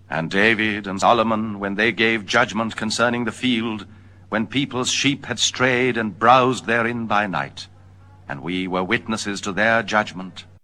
And David and Solomon, when they gave judgment concerning the field, when people's sheep had strayed and browsed therein by night, and we were witnesses to their judgment,